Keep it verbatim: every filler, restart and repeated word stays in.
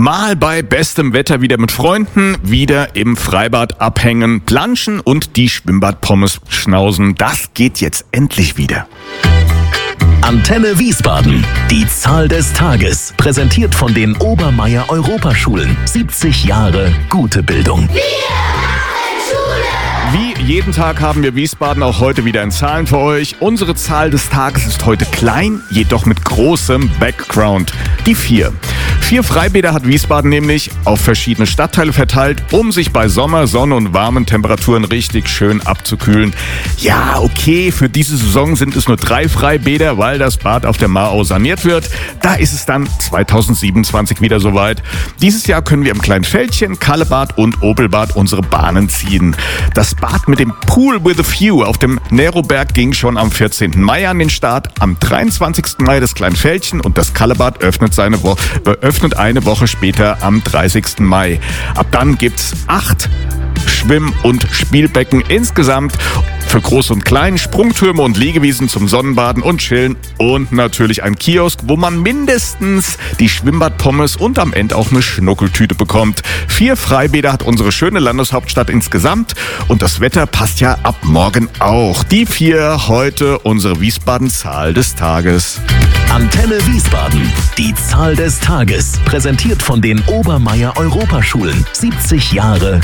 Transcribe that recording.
Mal bei bestem Wetter wieder mit Freunden, wieder im Freibad abhängen, planschen und die Schwimmbadpommes schnauzen. Das geht jetzt endlich wieder. Antenne Wiesbaden. Die Zahl des Tages. Präsentiert von den Obermeier Europaschulen. siebzig Jahre gute Bildung. Wie jeden Tag haben wir Wiesbaden auch heute wieder in Zahlen für euch. Unsere Zahl des Tages ist heute klein, jedoch mit großem Background. Die vier. Vier Freibäder hat Wiesbaden nämlich auf verschiedene Stadtteile verteilt, um sich bei Sommer, Sonne und warmen Temperaturen richtig schön abzukühlen. Ja, okay, für diese Saison sind es nur drei Freibäder, weil das Bad auf der Marau saniert wird. Da ist es dann zweitausendsiebenundzwanzig wieder soweit. Dieses Jahr können wir im Kleinfeldchen, Kallebad und Opelbad unsere Bahnen ziehen. Das Bad mit dem Pool with a View auf dem Neroberg ging schon am vierzehnten Mai an den Start. Am dreiundzwanzigsten Mai das Kleinfeldchen und das Kallebad öffnet, seine Wo- öffnet eine Woche später am dreißigsten Mai. Ab dann gibt's acht Schwimm- und Spielbecken insgesamt für Groß und Klein, Sprungtürme und Liegewiesen zum Sonnenbaden und Chillen und natürlich ein Kiosk, wo man mindestens die Schwimmbadpommes und am Ende auch eine Schnuckeltüte bekommt. Vier Freibäder hat unsere schöne Landeshauptstadt insgesamt und das Wetter passt ja ab morgen auch. Die vier heute unsere Wiesbaden-Zahl des Tages. Antenne Wiesbaden. Die Zahl des Tages. Präsentiert von den Obermeier Europaschulen. siebzig Jahre